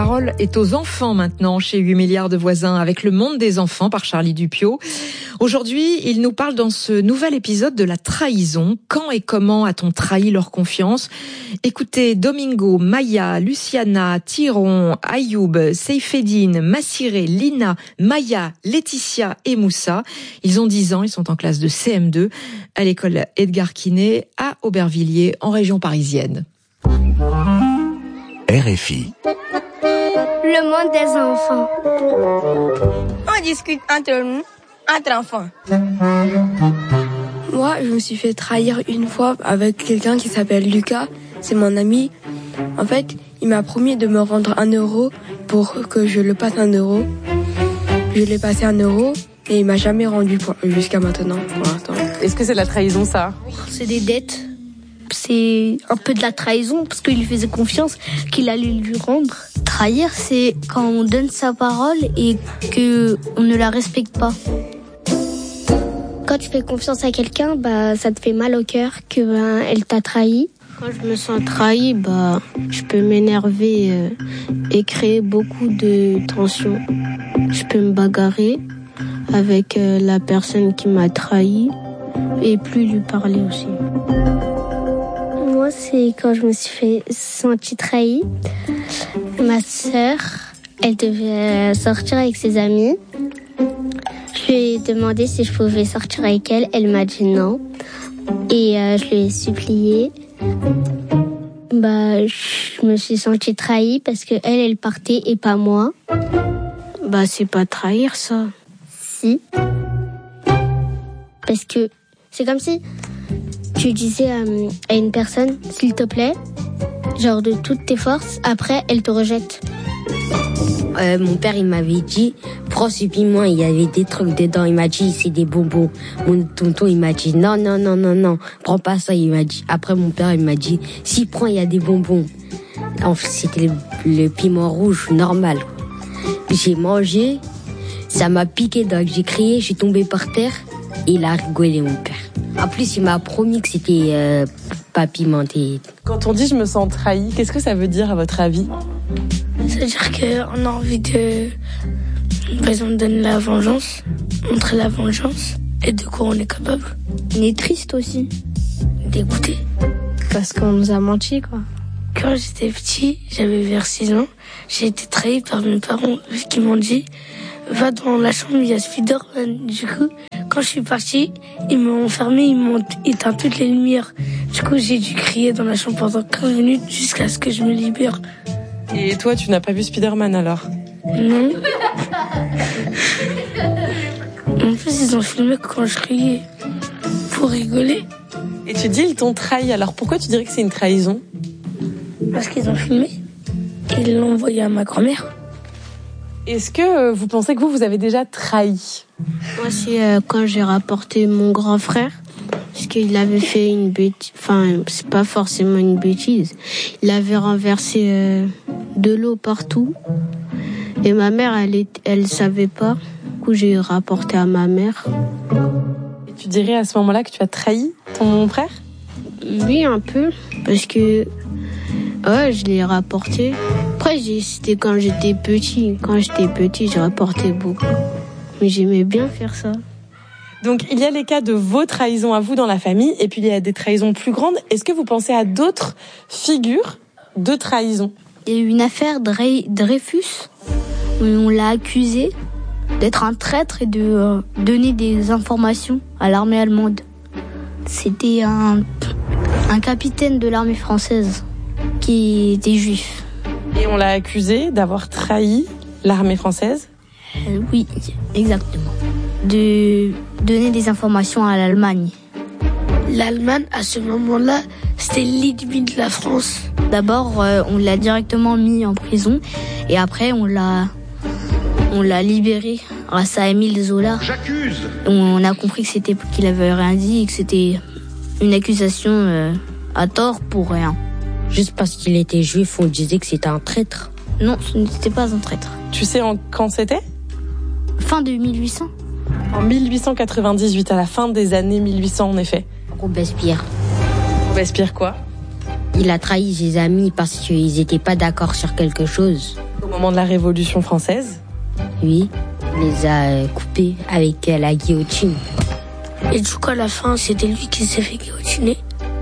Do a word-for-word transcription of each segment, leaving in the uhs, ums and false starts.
parole est aux enfants maintenant chez huit milliards de voisins avec Le Monde des enfants par Charlie Dupiot. Aujourd'hui, il nous parle dans ce nouvel épisode de la trahison. Quand et comment a-t-on trahi leur confiance ? Écoutez Domingo, Maya, Luciana, Tyron, Ayoub, Seifedine, Massiré, Lina, Maya, Laetitia et Moussa. Ils ont dix ans, ils sont en classe de C M deux à l'école Edgar Quinet à Aubervilliers en région parisienne. R F I. Le monde des enfants. On discute entre nous, entre enfants. Moi, je me suis fait trahir une fois avec quelqu'un qui s'appelle Lucas. C'est mon ami. En fait, il m'a promis de me rendre un euro pour que je le passe un euro. Je l'ai passé un euro et il m'a jamais rendu pour, jusqu'à maintenant, pour l'instant. Est-ce que c'est de la trahison, ça ? C'est des dettes. C'est un peu de la trahison parce qu'il lui faisait confiance qu'il allait lui rendre. Trahir, c'est quand on donne sa parole et que on ne la respecte pas. Quand tu fais confiance à quelqu'un, bah ça te fait mal au cœur que bah, elle t'a trahi. Quand je me sens trahi, bah je peux m'énerver euh, et créer beaucoup de tensions. Je peux me bagarrer avec euh, la personne qui m'a trahi et plus lui parler aussi. Moi, c'est quand je me suis fait sentir trahie. Ma sœur, elle devait sortir avec ses amis. Je lui ai demandé si je pouvais sortir avec elle. Elle m'a dit non. Et euh, je lui ai supplié. Bah, je me suis sentie trahie parce que elle, elle partait et pas moi. Bah, c'est pas trahir, ça. Si. Parce que c'est comme si tu disais euh, à une personne, s'il te plaît, genre de toutes tes forces, après, elle te rejette. Euh, mon père, il m'avait dit, prends ce piment, il y avait des trucs dedans. Il m'a dit, c'est des bonbons. Mon tonton, il m'a dit, non, non, non, non, non, prends pas ça. Il m'a dit. Après, mon père, il m'a dit, si, prends, il y a des bonbons. Enfin, c'était le, le piment rouge normal. J'ai mangé, ça m'a piqué, donc j'ai crié, je suis tombée par terre et il a rigolé, mon père. En plus, il m'a promis que c'était euh, pas pimenté. Quand on dit je me sens trahi, qu'est-ce que ça veut dire à votre avis ? C'est-à-dire qu'on a envie de, par exemple, donner la vengeance, montrer la vengeance et de quoi on est capable. On est triste aussi. Dégoûté. Parce qu'on nous a menti, quoi. Quand j'étais petit, j'avais vers six ans, j'ai été trahi par mes parents qui m'ont dit va dans la chambre, il y a Spider-Man. Du coup, quand je suis partie, ils m'ont enfermé, ils m'ont éteint toutes les lumières. Du coup, j'ai dû crier dans la chambre pendant quinze minutes jusqu'à ce que je me libère. Et toi, tu n'as pas vu Spider-Man alors ? Non. En plus, ils ont filmé quand je criais pour rigoler. Et tu dis ils t'ont trahi, alors pourquoi tu dirais que c'est une trahison ? Parce qu'ils ont filmé. Ils l'ont envoyé à ma grand-mère. Est-ce que vous pensez que vous, vous avez déjà trahi ? Moi, c'est euh, quand j'ai rapporté mon grand frère, parce qu'il avait fait une bêtise, enfin, c'est pas forcément une bêtise. Il avait renversé euh, de l'eau partout. Et ma mère, elle, est, elle savait pas. Du coup, j'ai rapporté à ma mère. Et tu dirais à ce moment-là que tu as trahi ton frère ? Oui, un peu. Parce que ouais, je l'ai rapporté. Après, c'était quand j'étais petit. Quand j'étais petit, je rapportais beaucoup. Mais j'aimais bien faire ça. Donc, il y a les cas de vos trahisons à vous dans la famille, et puis il y a des trahisons plus grandes. Est-ce que vous pensez à d'autres figures de trahison ? Il y a eu une affaire Dreyfus où on l'a accusé d'être un traître et de euh, donner des informations à l'armée allemande. C'était un, un capitaine de l'armée française qui était juif. Et on l'a accusé d'avoir trahi l'armée française ? euh, Oui, exactement. De donner des informations à l'Allemagne. L'Allemagne, à ce moment-là, c'était l'ennemi de la France. D'abord, euh, on l'a directement mis en prison et après, on l'a, on l'a libéré grâce à Émile Zola. J'accuse. On a compris que c'était qu'il avait rien dit et que c'était une accusation euh, à tort pour rien. Juste parce qu'il était juif, on disait que c'était un traître. Non, ce n'était pas un traître. Tu sais en, quand c'était ? Fin de mille huit cents. En mille huit cent quatre-vingt-dix-huit, à la fin des années mille huit cents en effet. Robespierre. Robespierre quoi ? Il a trahi ses amis parce qu'ils n'étaient pas d'accord sur quelque chose. moment de la Révolution française. Oui, il les a euh, coupés avec euh, la guillotine. Et du coup, à la fin, c'était lui qui s'est fait guillotiner.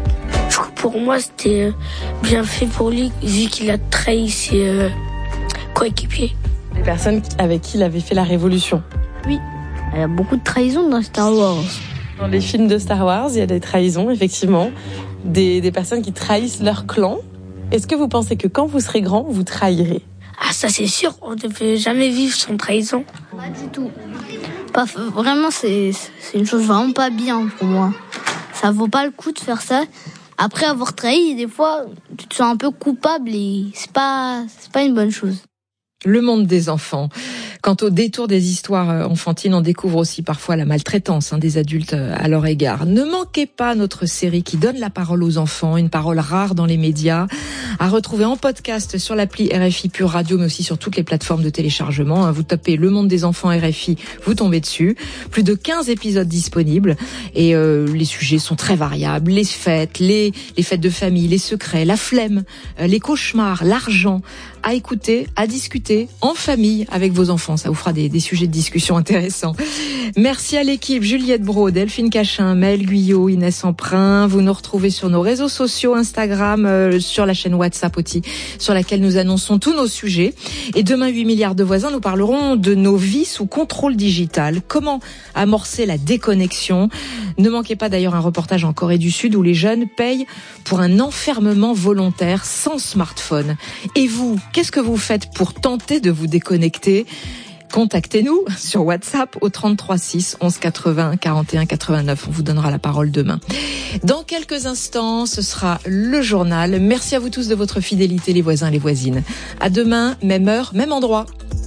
Du coup, pour moi, c'était euh, bien fait pour lui, vu qu'il a trahi ses euh, coéquipiers. Les personnes avec qui il avait fait la Révolution. Oui, il y a beaucoup de trahisons dans Star Wars. Dans les films de Star Wars, il y a des trahisons, effectivement. Des, des personnes qui trahissent leur clan. Est-ce que vous pensez que quand vous serez grand, vous trahirez ? Ah, ça c'est sûr, on ne devait jamais vivre sans trahison. Pas du tout. Pas, vraiment, c'est, c'est une chose vraiment pas bien pour moi. Ça vaut pas le coup de faire ça. Après avoir trahi, des fois, tu te sens un peu coupable et c'est pas, c'est pas une bonne chose. Le monde des enfants. Quant au détour des histoires enfantines, on découvre aussi parfois la maltraitance hein, des adultes à leur égard. Ne manquez pas notre série qui donne la parole aux enfants, une parole rare dans les médias, à retrouver en podcast sur l'appli R F I Pure Radio, mais aussi sur toutes les plateformes de téléchargement. Vous tapez Le Monde des enfants R F I, vous tombez dessus. Plus de quinze épisodes disponibles et euh, les sujets sont très variables. Les fêtes, les, les fêtes de famille, les secrets, la flemme, euh, les cauchemars, l'argent. À écouter, à discuter en famille avec vos enfants. Ça vous fera des, des sujets de discussion intéressants. Merci à l'équipe, Juliette Braud, Delphine Cachin, Maëlle Guyot, Inès Emprunt. Vous nous retrouvez sur nos réseaux sociaux, Instagram, euh, sur la chaîne WhatsApp aussi, sur laquelle nous annonçons tous nos sujets. Et demain, huit milliards de voisins, nous parlerons de nos vies sous contrôle digital. Comment amorcer la déconnexion? Ne manquez pas d'ailleurs un reportage en Corée du Sud où les jeunes payent pour un enfermement volontaire sans smartphone. Et vous, qu'est-ce que vous faites pour tenter de vous déconnecter? Contactez-nous sur WhatsApp au trente-trois six onze quatre-vingts quarante et un quatre-vingt-neuf. On vous donnera la parole demain. Dans quelques instants, ce sera le journal. Merci à vous tous de votre fidélité, les voisins et les voisines. À demain, même heure, même endroit.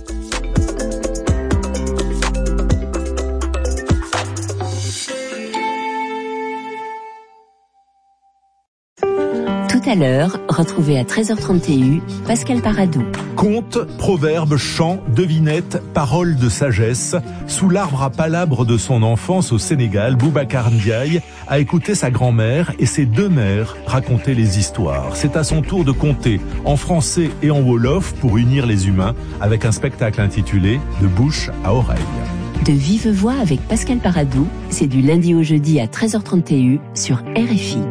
Tout à l'heure, retrouvez à treize heures trente et un Pascal Paradou. Contes, proverbes, chants, devinettes, paroles de sagesse. Sous l'arbre à palabres de son enfance au Sénégal, Boubacar Ndiaye a écouté sa grand-mère et ses deux mères raconter les histoires. C'est à son tour de conter en français et en wolof pour unir les humains avec un spectacle intitulé « De bouche à oreille ». De vive voix avec Pascal Paradou, c'est du lundi au jeudi à treize heures trente et un sur R F I.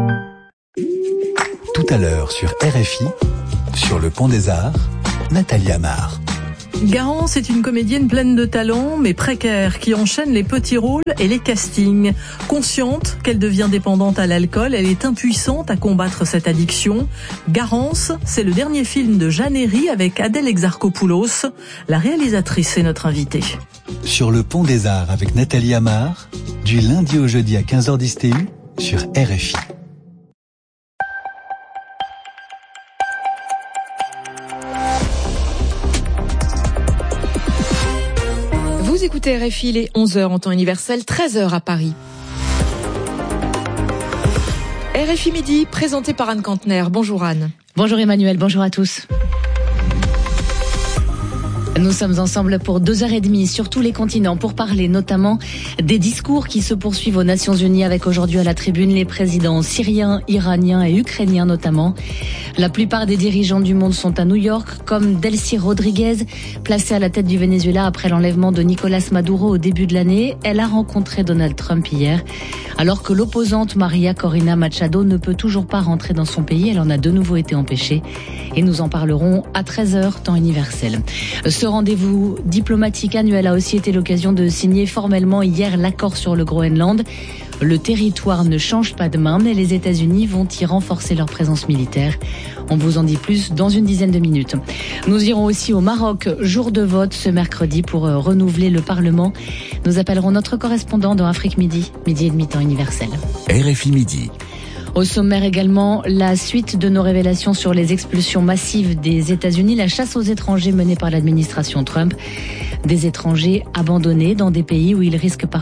Tout à l'heure sur R F I, sur le Pont des Arts, Nathalie Amar. Garance est une comédienne pleine de talent, mais précaire, qui enchaîne les petits rôles et les castings. Consciente qu'elle devient dépendante à l'alcool, elle est impuissante à combattre cette addiction. Garance, c'est le dernier film de Jeanne Herry avec Adèle Exarchopoulos. La réalisatrice est notre invitée. Sur le Pont des Arts avec Nathalie Amar, du lundi au jeudi à quinze heures dix T U sur R F I. Vous écoutez R F I, il est onze heures en temps universel, treize heures à Paris. R F I Midi, présenté par Anne Kantner. Bonjour Anne. Bonjour Emmanuel, bonjour à tous. Nous sommes ensemble pour deux heures et demie sur tous les continents pour parler notamment des discours qui se poursuivent aux Nations Unies avec aujourd'hui à la tribune les présidents syriens, iraniens et ukrainiens notamment. La plupart des dirigeants du monde sont à New York, comme Delcy Rodriguez, placée à la tête du Venezuela après l'enlèvement de Nicolas Maduro au début de l'année. Elle a rencontré Donald Trump hier, alors que l'opposante Maria Corina Machado ne peut toujours pas rentrer dans son pays. Elle en a de nouveau été empêchée. Et nous en parlerons à treize heures, temps universel. Ce rendez-vous diplomatique annuel a aussi été l'occasion de signer formellement hier l'accord sur le Groenland. Le territoire ne change pas de main, mais les États-Unis vont y renforcer leur présence militaire. On vous en dit plus dans une dizaine de minutes. Nous irons aussi au Maroc, jour de vote ce mercredi pour renouveler le Parlement. Nous appellerons notre correspondant dans Afrique Midi, midi et demi temps universel. R F I Midi. Au sommaire également, la suite de nos révélations sur les expulsions massives des États-Unis, la chasse aux étrangers menée par l'administration Trump. Des étrangers abandonnés dans des pays où ils risquent parfois